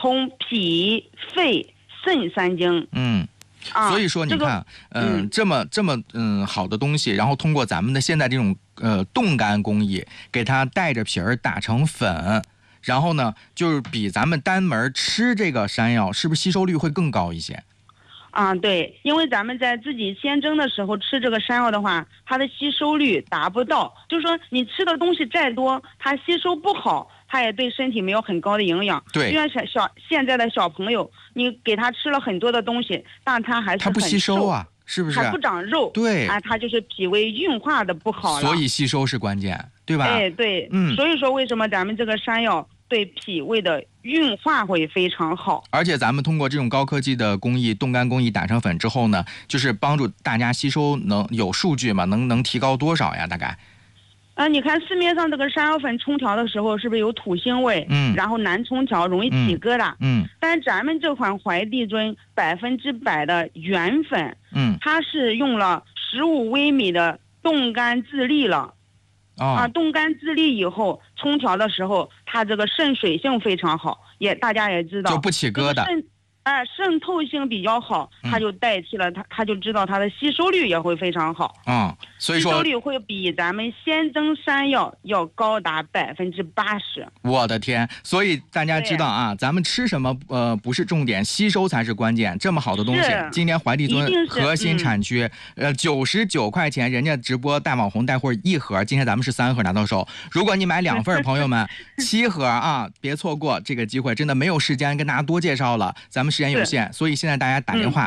通脾、肺、肾3经。 所以说你看，这么好的东西，然后通过咱们的现在这种冻干工艺，给它带着皮儿打成粉，然后呢，就是比咱们单门吃这个山药，是不是吸收率会更高一些？ 对，因为咱们在自己鲜蒸的时候吃这个山药的话，它的吸收率达不到，就是说你吃的东西再多，它吸收不好，它也对身体没有很高的营养。 对， 就像现在的小朋友，你给他吃了很多的东西，但他还是他不吸收啊，是不是？ 还不长肉。 对， 他就是脾胃运化的不好了。 所以吸收是关键，对吧？ 对，所以说为什么咱们这个山药对脾胃的运化会非常好， 而且咱们通过这种高科技的工艺，冻干工艺打成粉之后呢，就是帮助大家吸收，有数据吗？能提高多少呀？大概？ 你看市面上这个山药粉冲调的时候，是不是有土腥味？然后难冲调，容易起疙瘩。但是咱们这款怀帝尊100%的原粉，它是用了15微米的冻干自粒了。冻干自粒以后，冲调的时候，它这个渗水性非常好，大家也知道， 就不起疙瘩。 渗透性比较好，它就代替了它就知道它的吸收率也会非常好。 所以说吸收率会比咱们鲜蒸山药要高达80%。 我的天！所以大家知道啊，咱们吃什么不是重点，吸收才是关键。这么好的东西，今年怀帝尊核心产区，99块钱，人家直播大网红带货1盒，今天咱们是3盒拿到手。如果你买2份，朋友们7盒啊，别错过这个机会，真的没有时间跟大家多介绍了，咱们时间有限，所以现在大家打电话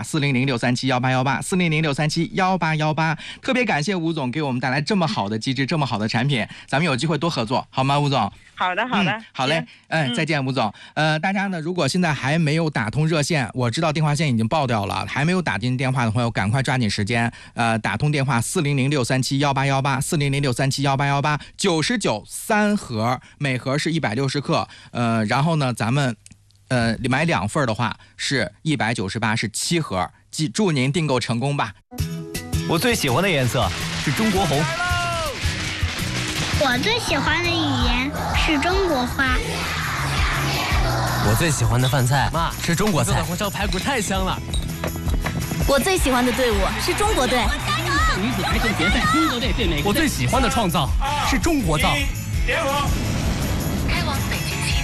400-637-1818，400-637-1818。特别感谢吴总给我们带来这么好的机制，这么好的产品，咱们有机会多合作，好吗，吴总？ 好的， 好嘞，再见，吴总。大家呢，如果现在还没有打通热线，我知道电话线已经爆掉了，还没有打进电话的朋友，赶快抓紧时间，打通电话400-637-1818，400-637-1818，99 3盒，每盒是160克，然后呢，咱们买2份的话是198，是7盒，祝您订购成功吧。 我最喜欢的颜色是中国红。 我最喜欢的语言是中国话。 我最喜欢的饭菜是中国菜。红烧排骨太香了。 我最喜欢的队伍是中国队。 女子排球决赛，中国队对美国队。 我最喜欢的创造是中国造。 联合。